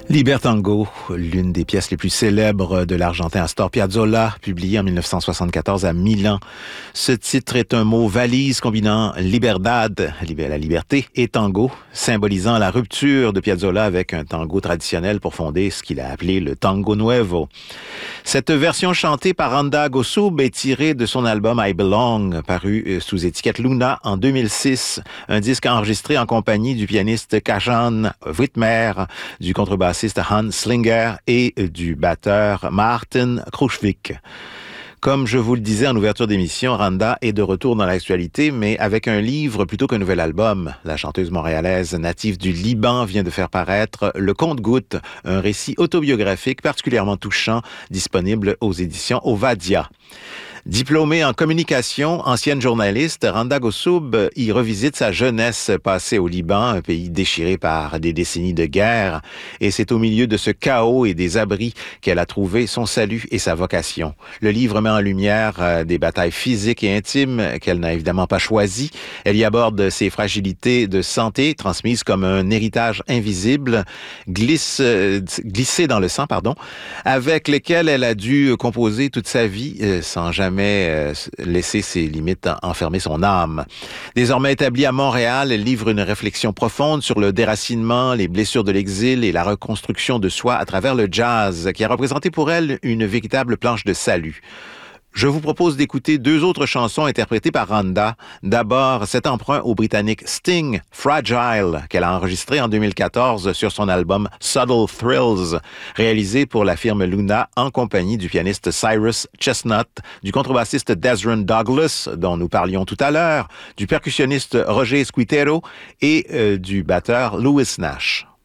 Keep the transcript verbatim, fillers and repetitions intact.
Libertango, l'une des pièces les plus célèbres de l'Argentin Astor Piazzolla, publiée en mille neuf cent soixante-quatorze à Milan. Ce titre est un mot valise combinant liberdad, la liberté, et tango, symbolisant la rupture de Piazzolla avec un tango traditionnel pour fonder ce qu'il a appelé le tango nuevo. Cette version chantée par Randa Gossoub est tirée de son album I Belong, paru sous étiquette Luna en deux mille six, un disque enregistré en compagnie du pianiste Kajan Whitmer, du contrebassiste Hans Slinger et du batteur Martin Krushvik. Comme je vous le disais en ouverture d'émission, Randa est de retour dans l'actualité, mais avec un livre plutôt qu'un nouvel album. La chanteuse montréalaise native du Liban vient de faire paraître Le Compte-Gouttes, un récit autobiographique particulièrement touchant, disponible aux éditions Ovadia. Diplômée en communication, ancienne journaliste, Randa Gossoub y revisite sa jeunesse passée au Liban, un pays déchiré par des décennies de guerre. Et c'est au milieu de ce chaos et des abris qu'elle a trouvé son salut et sa vocation. Le livre met en lumière des batailles physiques et intimes qu'elle n'a évidemment pas choisies. Elle y aborde ses fragilités de santé, transmises comme un héritage invisible, glisse, glissé dans le sang, pardon, avec lesquelles elle a dû composer toute sa vie sans jamais mais laisser ses limites enfermer son âme. Désormais établie à Montréal, elle livre une réflexion profonde sur le déracinement, les blessures de l'exil et la reconstruction de soi à travers le jazz, qui a représenté pour elle une véritable planche de salut. Je vous propose d'écouter deux autres chansons interprétées par Randa. D'abord, cet emprunt au Britannique Sting, Fragile, qu'elle a enregistré en deux mille quatorze sur son album Subtle Thrills, réalisé pour la firme Luna en compagnie du pianiste Cyrus Chestnut, du contrebassiste Desron Douglas, dont nous parlions tout à l'heure, du percussionniste Roger Squitero et euh, du batteur Louis Nash.